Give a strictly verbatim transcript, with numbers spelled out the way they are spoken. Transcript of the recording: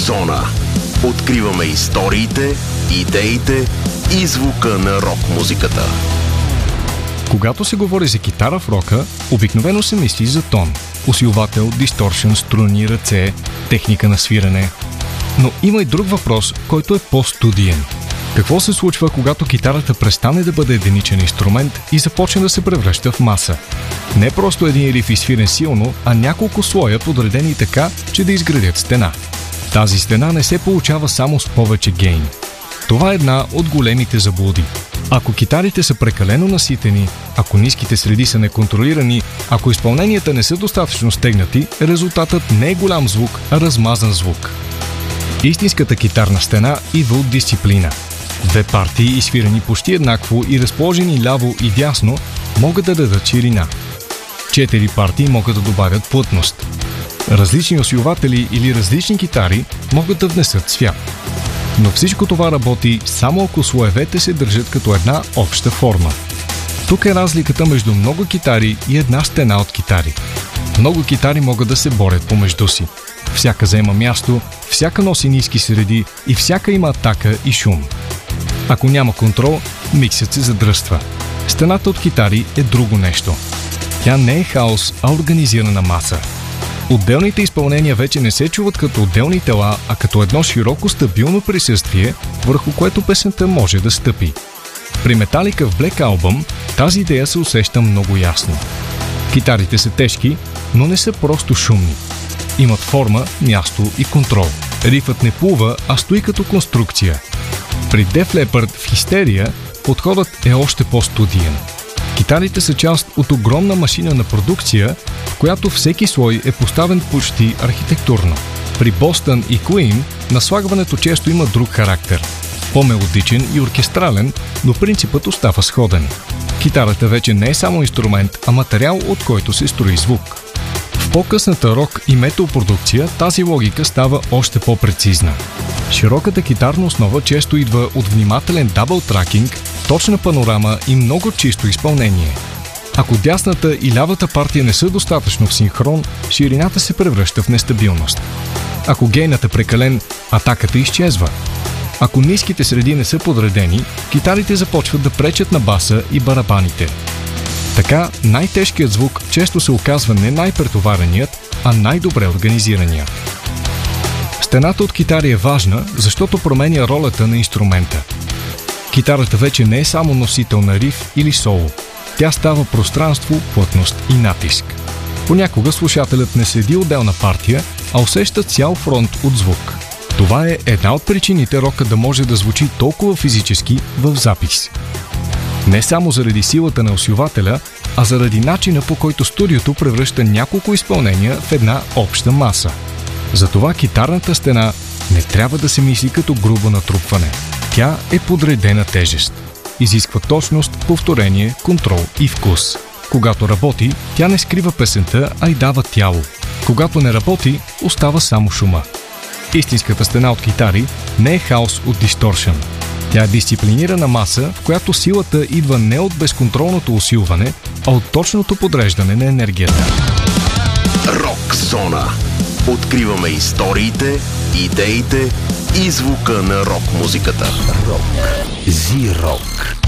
Зона. Откриваме историите, идеите и звука на рок-музиката. Когато се говори за китара в рока, обикновено се мисли за тон, усилвател, дисторшън, струни, ръце, техника на свирене. Но има и друг въпрос, който е по-студиен. Какво се случва, когато китарата престане да бъде единичен инструмент и започне да се превръща в маса? Не просто един риф изсвирен силно, а няколко слоя подредени така, че да изградят стена. Тази стена не се получава само с повече гейн. Това е една от големите заблуди. Ако китарите са прекалено наситени, ако ниските среди са неконтролирани, ако изпълненията не са достатъчно стегнати, резултатът не е голям звук, а размазан звук. Истинската китарна стена идва от дисциплина. Две партии, изсвирени почти еднакво и разположени ляво и дясно, могат да дадат ширина. Четири партии могат да добавят плътност. Различни усилватели или различни китари могат да внесат свят. Но всичко това работи само ако слоевете се държат като една обща форма. Тук е разликата между много китари и една стена от китари. Много китари могат да се борят помежду си. Всяка заема място, всяка носи ниски среди и всяка има атака и шум. Ако няма контрол, миксът се задръства. Стената от китари е друго нещо. Тя не е хаос, а организирана маса. Отделните изпълнения вече не се чуват като отделни тела, а като едно широко стабилно присъствие, върху което песента може да стъпи. При Metallica в Black Album тази идея се усеща много ясно. Китарите са тежки, но не са просто шумни. Имат форма, място и контрол. Рифът не плува, а стои като конструкция. При Def Leppard в Hysteria подходът е още по-студиен. Китарите са част от огромна машина на продукция, в която всеки слой е поставен почти архитектурно. При Boston и Queen наслагването често има друг характер. По-мелодичен и оркестрален, но принципът остава сходен. Китарата вече не е само инструмент, а материал, от който се строи звук. В по-късната рок и метал продукция тази логика става още по-прецизна. Широката китарна основа често идва от внимателен дабъл тракинг, точна панорама и много чисто изпълнение. Ако дясната и лявата партия не са достатъчно в синхрон, ширината се превръща в нестабилност. Ако гейнът е прекален, атаката изчезва. Ако ниските среди не са подредени, китарите започват да пречат на баса и барабаните. Така, най-тежкият звук често се оказва не най-претовареният, а най-добре организираният. Стената от китари е важна, защото променя ролята на инструмента. Китарата вече не е само носител на риф или соло. Тя става пространство, плътност и натиск. Понякога слушателят не следи отделна партия, а усеща цял фронт от звук. Това е една от причините рока да може да звучи толкова физически в запис. Не само заради силата на усилвателя, а заради начина, по който студиото превръща няколко изпълнения в една обща маса. Затова китарната стена не трябва да се мисли като грубо натрупване. Тя е подредена тежест. Изисква точност, повторение, контрол и вкус. Когато работи, тя не скрива песента, а й дава тяло. Когато не работи, остава само шума. Истинската стена от китари не е хаос от дисторшън. Тя е дисциплинирана маса, в която силата идва не от безконтролното усилване, а от точното подреждане на енергията. Рок зона. Откриваме историите, идеите и звука на рок-музиката. Рок. Зи-рок.